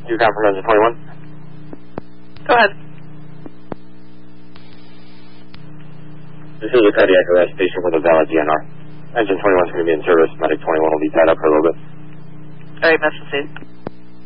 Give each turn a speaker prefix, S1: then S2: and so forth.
S1: You got from engine 21?
S2: Go ahead.
S1: This is a cardiac arrest station with a valid DNR. Engine 21 is going to be in service. Medic 21 will be tied up for a little bit.
S2: Alright, Message.